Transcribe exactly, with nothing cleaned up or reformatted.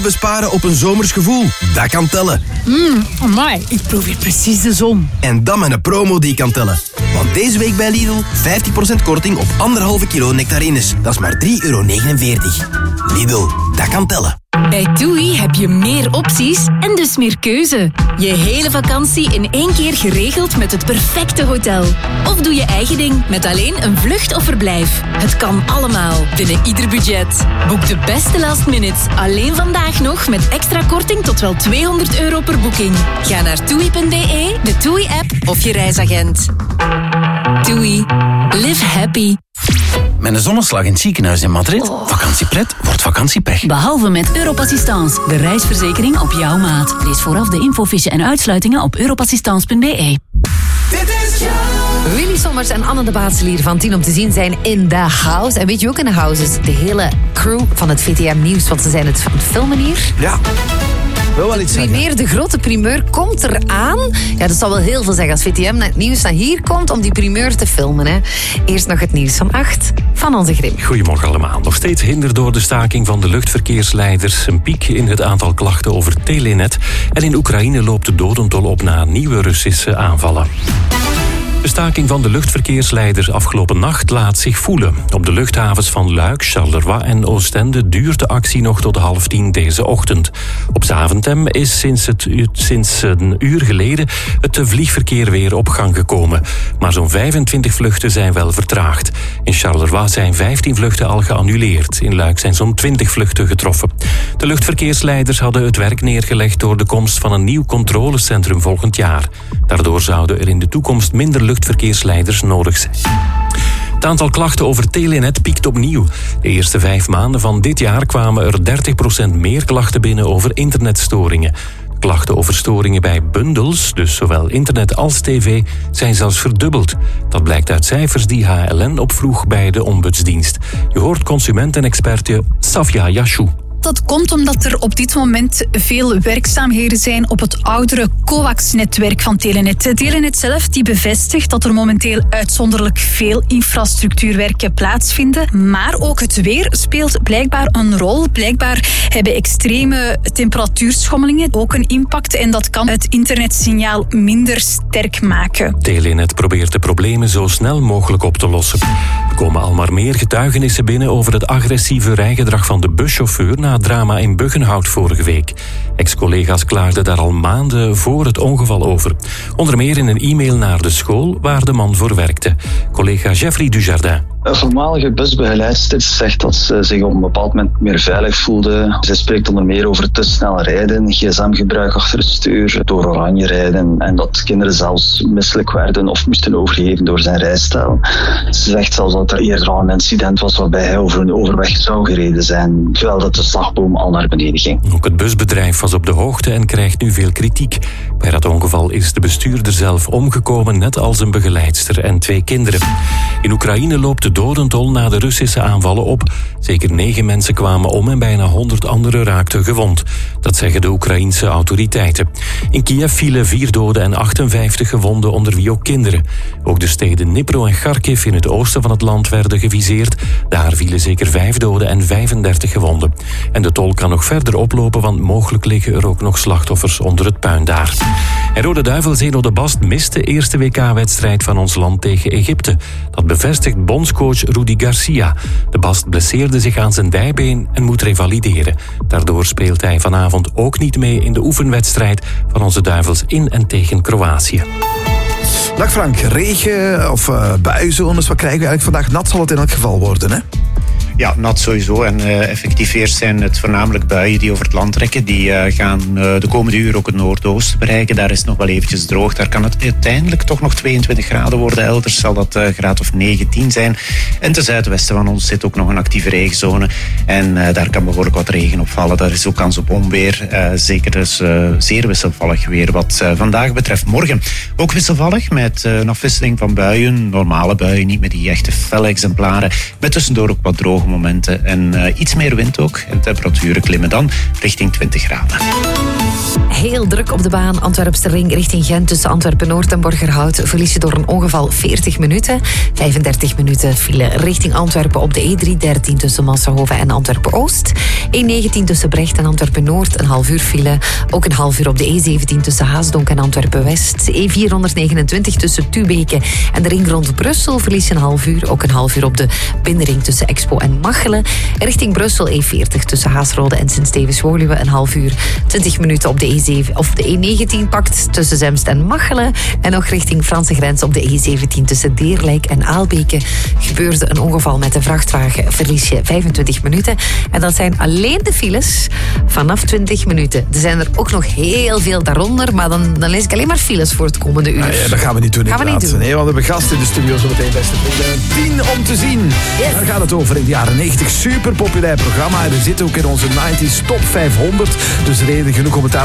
besparen op een zomers gevoel. Dat kan tellen. Mmm, amai, ik proef hier precies de zon. En dan met een promo die kan tellen. Want deze week bij Lidl vijftig procent korting op anderhalve kilo nectarines. Dat is maar drie euro negenenveertig. Lidl, dat kan tellen. Bij TUI heb je meer opties en dus meer keuze. Je hele vakantie in één keer geregeld met het perfecte hotel. Of doe je eigen ding met alleen een vlucht of verblijf. Het kan allemaal, binnen ieder budget. Boek de beste last minutes, alleen vandaag nog met extra korting tot wel tweehonderd euro per boeking. Ga naar toei punt be, de TUI-app of je reisagent. TUI. Live happy. Met een zonneslag in het ziekenhuis in Madrid. Oh. Vakantiepret wordt vakantiepech. Behalve met Europassistance, de reisverzekering op jouw maat. Lees vooraf de infofiche en uitsluitingen op europassistance punt be. Willy Sommers en Anne de Baatselier van tien om te zien zijn in the house. En weet je ook in de house is de hele crew van het V T M Nieuws, want ze zijn het van het filmen hier. Ja. Wel wel iets primeur, de grote primeur komt eraan. Ja, dat zal wel heel veel zeggen als V T M naar het nieuws naar hier komt om die primeur te filmen. Hè. Eerst nog het nieuws van acht van onze Grim. Goedemorgen allemaal. Nog steeds hinder door de staking van de luchtverkeersleiders. Een piek in het aantal klachten over Telenet. En in Oekraïne loopt de dodentol op na nieuwe Russische aanvallen. De staking van de luchtverkeersleiders afgelopen nacht laat zich voelen. Op de luchthavens van Luik, Charleroi en Oostende duurt de actie nog tot half tien deze ochtend. Op Zaventem is sinds, het, sinds een uur geleden het vliegverkeer weer op gang gekomen. Maar zo'n vijfentwintig vluchten zijn wel vertraagd. In Charleroi zijn vijftien vluchten al geannuleerd. In Luik zijn zo'n twintig vluchten getroffen. De luchtverkeersleiders hadden het werk neergelegd door de komst van een nieuw controlecentrum volgend jaar. Daardoor zouden er in de toekomst minder luchtverkeersleiders nodig zijn. Het aantal klachten over Telenet piekt opnieuw. De eerste vijf maanden van dit jaar kwamen er dertig procent meer klachten binnen over internetstoringen. Klachten over storingen bij bundels, dus zowel internet als tv, zijn zelfs verdubbeld. Dat blijkt uit cijfers die H L N opvroeg bij de ombudsdienst. Je hoort consumentenexperte Safia Yashou. Dat komt omdat er op dit moment veel werkzaamheden zijn op het oudere coax-netwerk van Telenet. Telenet zelf die bevestigt dat er momenteel uitzonderlijk veel infrastructuurwerken plaatsvinden. Maar ook het weer speelt blijkbaar een rol. Blijkbaar hebben extreme temperatuurschommelingen ook een impact en dat kan het internetsignaal minder sterk maken. Telenet probeert de problemen zo snel mogelijk op te lossen. Er komen al maar meer getuigenissen binnen over het agressieve rijgedrag van de buschauffeur na het drama in Buggenhout vorige week. Ex-collega's klaagden daar al maanden voor het ongeval over. Onder meer in een e-mail naar de school waar de man voor werkte. Collega Jeffrey Dujardin. Een voormalige busbegeleidster zegt dat ze zich op een bepaald moment meer veilig voelde. Zij spreekt onder meer over te snel rijden, gsm-gebruik achter het stuur, door oranje rijden en dat kinderen zelfs misselijk werden of moesten overgeven door zijn rijstijl. Ze zegt zelfs dat er eerder al een incident was waarbij hij over een overweg zou gereden zijn, terwijl dat de slagboom al naar beneden ging. Ook het busbedrijf was op de hoogte en krijgt nu veel kritiek. Bij dat ongeval is de bestuurder zelf omgekomen, net als een begeleidster en twee kinderen. In Oekraïne loopt de dodentol na de Russische aanvallen op. Zeker negen mensen kwamen om en bijna honderd anderen raakten gewond. Dat zeggen de Oekraïense autoriteiten. In Kiev vielen vier doden en achtenvijftig gewonden, onder wie ook kinderen. Ook de steden Dnipro en Kharkiv in het oosten van het land werden geviseerd. Daar vielen zeker vijf doden en vijfendertig gewonden. En de tol kan nog verder oplopen, want mogelijk liggen er ook nog slachtoffers onder het puin daar. En Rode Duivel Zeno de Bast mist de eerste W K-wedstrijd van ons land tegen Egypte. Dat bevestigt bondscoach Rudi Garcia. De Bast blesseerde zich aan zijn dijbeen en moet revalideren. Daardoor speelt hij vanavond ook niet mee in de oefenwedstrijd van onze Duivels in en tegen Kroatië. Dag Frank, regen of uh, buienzones, wat krijgen we eigenlijk vandaag? Nat zal het in elk geval worden, hè? Ja, nat sowieso. En uh, effectief eerst zijn het voornamelijk buien die over het land trekken. Die uh, gaan uh, de komende uur ook het noordoosten bereiken. Daar is het nog wel eventjes droog. Daar kan het uiteindelijk toch nog tweeëntwintig graden worden. Elders zal dat uh, graad of negentien zijn. En ten zuidwesten van ons zit ook nog een actieve regenzone. En uh, daar kan behoorlijk wat regen op vallen. Daar is ook kans op onweer. Uh, zeker dus uh, zeer wisselvallig weer wat uh, vandaag betreft. Morgen ook wisselvallig met uh, een afwisseling van buien. Normale buien, niet met die echte felle exemplaren. Met tussendoor ook wat droge momenten en uh, iets meer wind ook. En temperaturen klimmen dan richting twintig graden. Heel druk op de baan Antwerpse ring richting Gent tussen Antwerpen-Noord en Borgerhout. Verlies je door een ongeval veertig minuten. vijfendertig minuten file richting Antwerpen op de E driehonderddertien tussen Massenhoven en Antwerpen-Oost. E negentien tussen Brecht en Antwerpen-Noord, een half uur file. Ook een half uur op de E zeventien tussen Haasdonk en Antwerpen-West. E vierhonderdnegenentwintig tussen Tubeke en de ring rond Brussel verlies je een half uur. Ook een half uur op de binnenring tussen Expo en Machelen. Richting Brussel E veertig tussen Haasrode en Sint-Stevens-Woluwe een half uur. twintig minuten op de E zeven of de E negentien pakt tussen Zemst en Machelen. En nog richting Franse grens op de E zeventien tussen Deerlijk en Aalbeke gebeurde een ongeval met de vrachtwagen. Verlies je vijfentwintig minuten. En dat zijn alleen de files vanaf twintig minuten. Er zijn er ook nog heel veel daaronder, maar dan, dan lees ik alleen maar files voor het komende uur. Ah, ja, dat gaan we niet doen. Gaan we niet doen. Nee, want we hebben gasten in de studio zo meteen, beste vrienden. tien om te zien. Yes. Daar gaat het over in de jaren negentig. Super populair programma. En er zit ook in onze negentig top vijfhonderd. Dus reden genoeg om het daar